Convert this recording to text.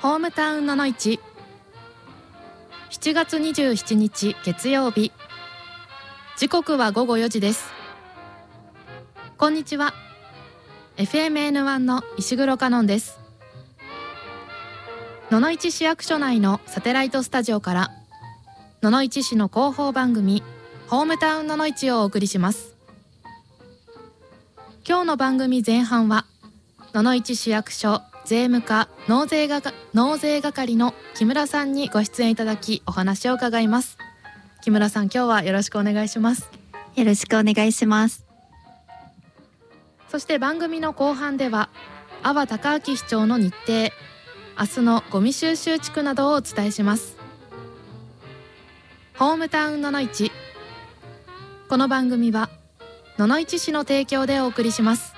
ホームタウンのの市、7月27日月曜日、時刻は午後4時です。こんにちは。 FMN1 の石黒香音です。野々市市役所内のサテライトスタジオから野々市市の広報番組ホームタウンのの市をお送りします。今日の番組前半は野々市市役所税務課納税係の木村さんにご出演いただきお話を伺います。木村さん、今日はよろしくお願いします。 よろしくお願いします。 そして番組の後半では阿波隆明市長の日程、明日のゴミ収集地区などをお伝えします。ホームタウンのの市、この番組は野々市市の提供でお送りします。